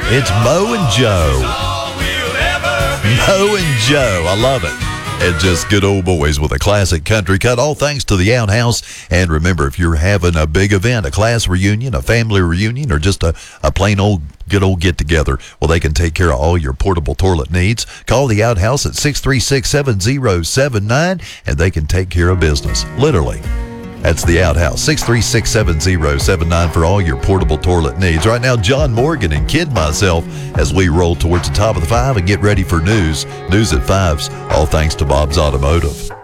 It's Mo and Joe. Mo and Joe. I love it. And just good old boys with a classic country cut, all thanks to the Outhouse. And remember, if you're having a big event, a class reunion, a family reunion, or just a plain old good old get-together, well, they can take care of all your portable toilet needs. Call the Outhouse at 636-7079, and they can take care of business. Literally. That's the Outhouse, 636-7079 for all your portable toilet needs. Right now, John Morgan and Kid Myself as we roll towards the top of the 5 and get ready for news. News at 5's, all thanks to Bob's Automotive.